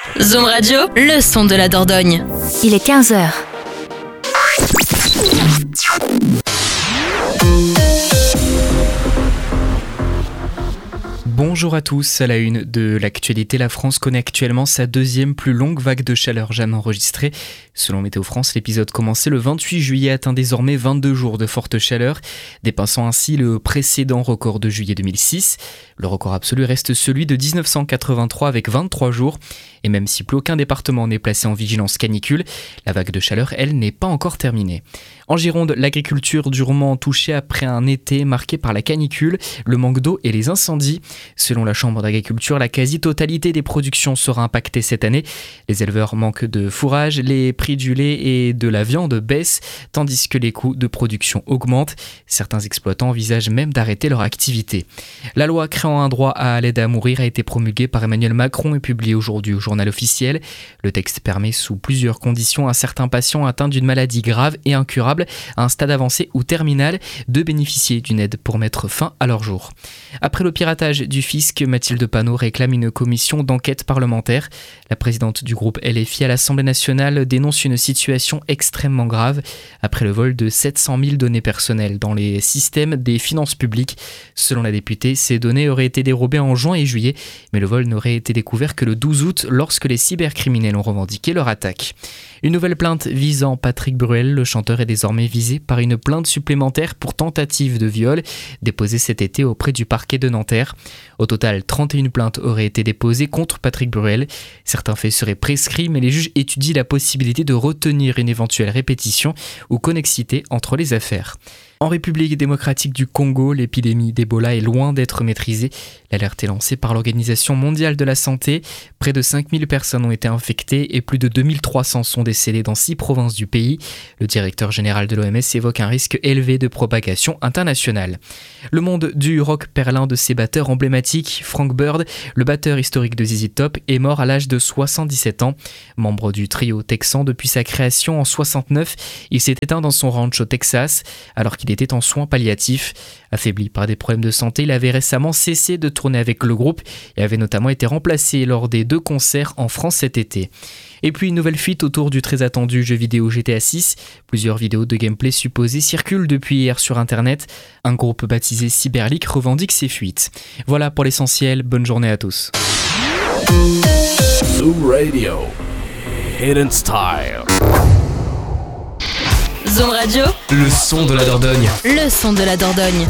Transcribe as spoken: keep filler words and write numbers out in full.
Zoom Radio, le son de la Dordogne. Il est quinze heures. Bonjour à tous, à la une de l'actualité, la France connaît actuellement sa deuxième plus longue vague de chaleur jamais enregistrée. Selon Météo France, l'épisode commencé le vingt-huit juillet atteint désormais vingt-deux jours de forte chaleur, dépassant ainsi le précédent record de juillet deux mille six. Le record absolu reste celui de dix-neuf cent quatre-vingt-trois avec vingt-trois jours. Et même si plus aucun département n'est placé en vigilance canicule, la vague de chaleur, elle, n'est pas encore terminée. En Gironde, l'agriculture durement touchée après un été marqué par la canicule, le manque d'eau et les incendies. Selon la Chambre d'agriculture, la quasi-totalité des productions sera impactée cette année. Les éleveurs manquent de fourrage, les prix du lait et de la viande baissent, tandis que les coûts de production augmentent. Certains exploitants envisagent même d'arrêter leur activité. La loi créant un droit à l'aide à mourir a été promulguée par Emmanuel Macron et publiée aujourd'hui au journal officiel. Le texte permet sous plusieurs conditions à certains patients atteints d'une maladie grave et incurable, à un stade avancé ou terminal, de bénéficier d'une aide pour mettre fin à leur jour. Après le piratage du fisc, Mathilde Panot réclame une commission d'enquête parlementaire. La présidente du groupe L F I à l'Assemblée nationale dénonce une situation extrêmement grave après le vol de sept cent mille données personnelles dans les systèmes des finances publiques. Selon la députée, ces données auraient été dérobées en juin et juillet, mais le vol n'aurait été découvert que le douze août lorsque les cybercriminels ont revendiqué leur attaque. Une nouvelle plainte visant Patrick Bruel, le chanteur, est désormais visé par une plainte supplémentaire pour tentative de viol déposée cet été auprès du parquet de Nanterre. Au total, trente et une plaintes auraient été déposées contre Patrick Bruel. Certains faits seraient prescrits, mais les juges étudient la possibilité de retenir une éventuelle répétition ou connexité entre les affaires. En République démocratique du Congo, l'épidémie d'Ebola est loin d'être maîtrisée. L'alerte est lancée par l'Organisation mondiale de la santé. Près de cinq mille personnes ont été infectées et plus de deux mille trois cents sont décédées dans six provinces du pays. Le directeur général de l'O M S évoque un risque élevé de propagation internationale. Le monde du rock perd l'un de ses batteurs emblématiques. Frank Bird, le batteur historique de Z Z Top, est mort à l'âge de soixante-dix-sept ans. Membre du trio texan depuis sa création en soixante-neuf, il s'est éteint dans son ranch au Texas alors qu'il était en soins palliatifs. Affaibli par des problèmes de santé, il avait récemment cessé de tourner avec le groupe et avait notamment été remplacé lors des deux concerts en France cet été. Et puis une nouvelle fuite autour du très attendu jeu vidéo G T A six. Plusieurs vidéos de gameplay supposées circulent depuis hier sur internet. Un groupe baptisé Cyberleak revendique ces fuites. Voilà pour l'essentiel, bonne journée à tous. Zoom Radio, Hidden Style. Zoom Radio, Le son de la Dordogne. le son de la Dordogne.